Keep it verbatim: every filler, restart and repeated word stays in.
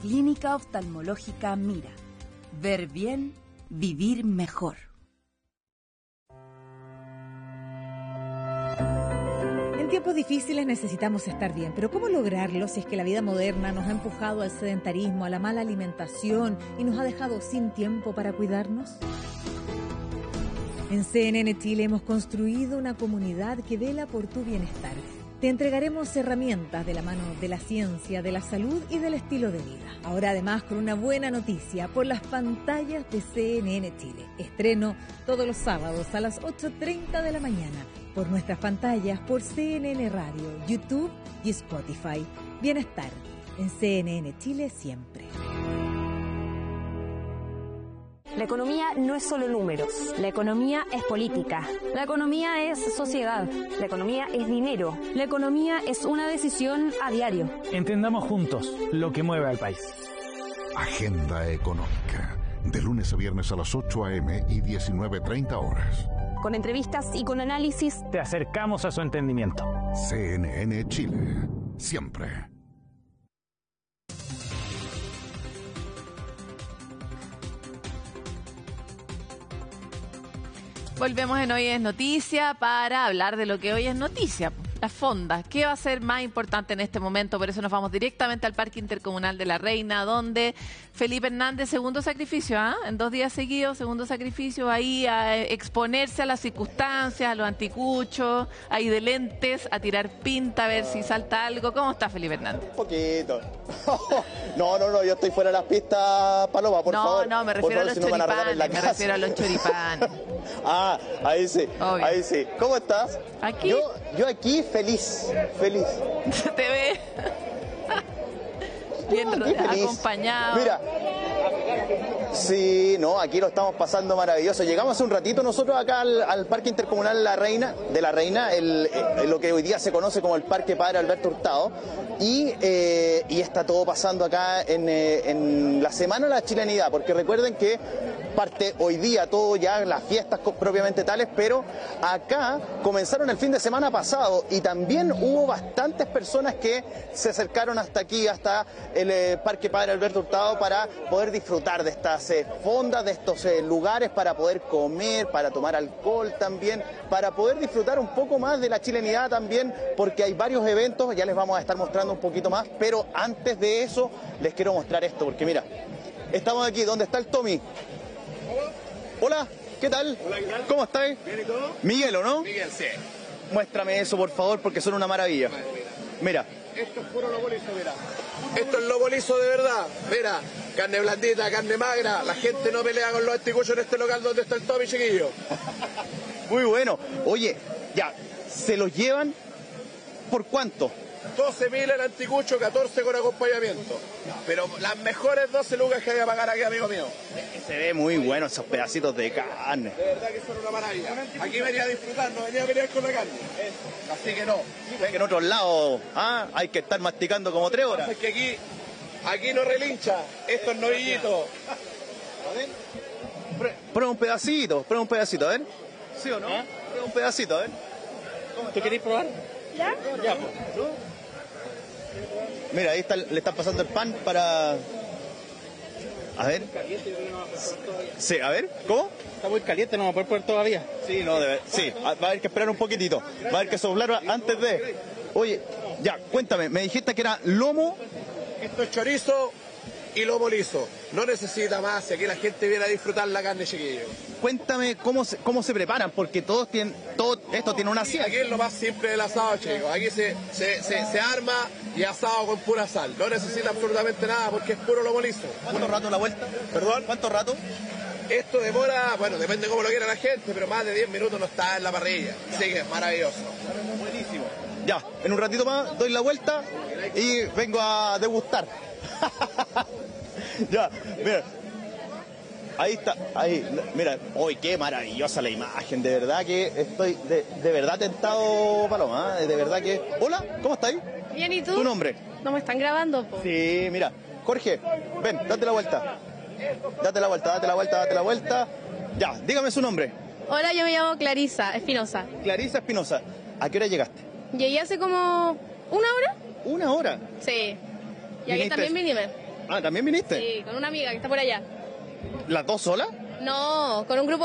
Clínica Oftalmológica Mira. Ver bien, vivir mejor. En tiempos difíciles necesitamos estar bien, pero ¿cómo lograrlo si es que la vida moderna nos ha empujado al sedentarismo, a la mala alimentación y nos ha dejado sin tiempo para cuidarnos? En C N N Chile hemos construido una comunidad que vela por tu bienestar. Te entregaremos herramientas de la mano de la ciencia, de la salud y del estilo de vida. Ahora además con una buena noticia por las pantallas de C N N Chile. Estreno todos los sábados a las ocho treinta de la mañana por nuestras pantallas, por C N N Radio, YouTube y Spotify. Bienestar en C N N Chile siempre. La economía no es solo números. La economía es política. La economía es sociedad. La economía es dinero. La economía es una decisión a diario. Entendamos juntos lo que mueve al país. Agenda Económica. De lunes a viernes a las ocho a eme y diecinueve treinta horas. Con entrevistas y con análisis. Te acercamos a su entendimiento. C N N Chile. Siempre. Volvemos en Hoy es Noticia para hablar de lo que hoy es noticia, las fondas. ¿Qué va a ser más importante en este momento? Por eso nos vamos directamente al Parque Intercomunal de La Reina, donde Felipe Hernández, segundo sacrificio, ¿ah? En dos días seguidos, segundo sacrificio, ahí a exponerse a las circunstancias, a los anticuchos, ahí de lentes, a tirar pinta, a ver si salta algo. ¿Cómo está Felipe Hernández? Un poquito. No, no, no, yo estoy fuera de las pistas, Paloma, por no, favor. No, no, me refiero favor, a los si no choripanes, a me refiero a los choripanes. Ah, ahí sí, Obvio. ahí sí. ¿Cómo estás? Aquí. Yo, yo aquí feliz, feliz. Te ve bien feliz. Acompañado. Mira, sí, no, aquí lo estamos pasando maravilloso. Llegamos hace un ratito nosotros acá al, al Parque Intercomunal La Reina, de La Reina, el, el, lo que hoy día se conoce como el Parque Padre Alberto Hurtado, y, eh, y está todo pasando acá en, eh, en la Semana de la Chilenidad, porque recuerden que parte hoy día todo ya las fiestas propiamente tales, pero acá comenzaron el fin de semana pasado y también hubo bastantes personas que se acercaron hasta aquí, hasta el eh, Parque Padre Alberto Hurtado, para poder disfrutar de estas eh, fondas, de estos eh, lugares, para poder comer, para tomar alcohol también, para poder disfrutar un poco más de la chilenidad también, porque hay varios eventos, ya les vamos a estar mostrando un poquito más, pero antes de eso les quiero mostrar esto, porque mira, estamos aquí, ¿dónde está el Tommy? Hola, ¿qué tal? Hola, ¿qué tal? ¿Cómo estáis? Bien, ¿y todo? Miguel, ¿o no? Miguel, sí. Muéstrame eso, por favor, porque son una maravilla. Mira. Esto es puro lobo liso, mira. Esto es lobo liso de verdad. Mira, carne blandita, carne magra. La gente no pelea con los anticuchos en este local donde está el Tommy, chiquillo. Muy bueno. Oye, ya, ¿se los llevan por cuánto? doce mil el anticucho, catorce con acompañamiento. Pero las mejores doce lucas que hay a pagar aquí, amigo mío. Se ve muy bueno esos pedacitos de carne. De verdad que son una maravilla. Aquí venía a disfrutar, no venía a pelear con la carne. Así que no. Que en otros lados, ah, hay que estar masticando como tres horas. Es que aquí, aquí no relincha. Esto es novillito. Prueba un pedacito, prueba un pedacito, a ver. ¿Sí o no? ¿Eh? Prueba un pedacito, a ver. ¿Tú querés probar? ¿Ya? Ya, pues. Mira, ahí está, le están pasando el pan para... A ver. Sí, a ver, ¿cómo? Está muy caliente, no va a poder poner todavía. Sí, no, debe, sí, va a haber que esperar un poquitito. Va a haber que soplar antes de... Oye, ya, cuéntame, me dijiste que era lomo... Esto es chorizo y lomo liso. No necesita más, aquí la gente viene a disfrutar la carne, chiquillo. Cuéntame cómo se, cómo se preparan, porque todos tienen, todo esto tiene una ciencia. Aquí es lo más simple del asado, chicos. Aquí se, se, se, se arma y asado con pura sal. No necesita absolutamente nada porque es puro lomo liso. ¿Cuánto rato la vuelta? ¿Perdón? ¿Cuánto rato? Esto demora, bueno, depende cómo lo quiera la gente, pero más de diez minutos no está en la parrilla. Así que es maravilloso. Buenísimo. Ya, en un ratito más doy la vuelta y vengo a degustar. Ya, mira. Ahí está, ahí, mira, uy, qué maravillosa la imagen, de verdad que estoy, de, de verdad tentado, Paloma, ¿eh? De verdad que... Hola, ¿cómo estáis? Bien, ¿y tú? ¿Tu nombre? No me están grabando, po. Sí, mira, Jorge, ven, date la vuelta, date la vuelta, date la vuelta, date la vuelta, ya, dígame su nombre. Hola, yo me llamo Clarisa Espinosa. Clarisa Espinosa, ¿a qué hora llegaste? Llegué hace como una hora. ¿Una hora? Sí, y aquí ¿Viniste? también vinime. Ah, ¿también viniste? Sí, con una amiga que está por allá. ¿Las dos solas? No, con un grupo